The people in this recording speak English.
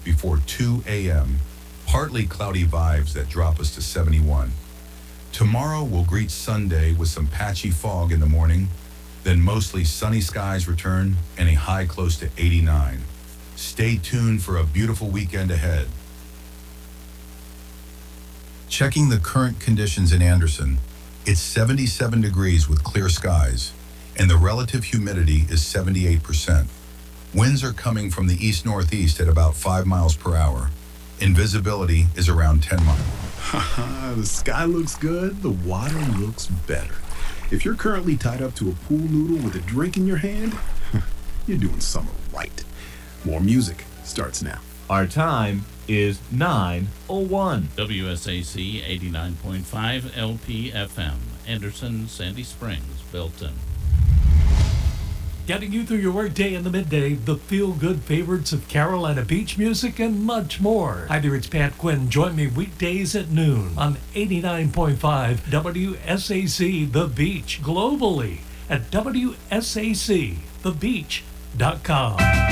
before 2 a.m. Partly cloudy vibes that drop us to 71. Tomorrow we'll greet Sunday with some patchy fog in the morning, then mostly sunny skies return and a high close to 89. Stay tuned for a beautiful weekend ahead. Checking the current conditions in Anderson, it's 77 degrees with clear skies, and the relative humidity is 78%. Winds are coming from the east-northeast at about 5 miles per hour. Invisibility is around 10 miles. The sky looks good, the water looks better. If you're currently tied up to a pool noodle with a drink in your hand, you're doing summer right. More music starts now. Our time is 9:01. WSAC 89.5 LPFM, Anderson, Sandy Springs, Belton. Getting you through your workday in the midday, the feel-good favorites of Carolina beach music, and much more. Hi there, it's Pat Quinn. Join me weekdays at noon on 89.5 WSAC The Beach, globally at WSACThebeach.com.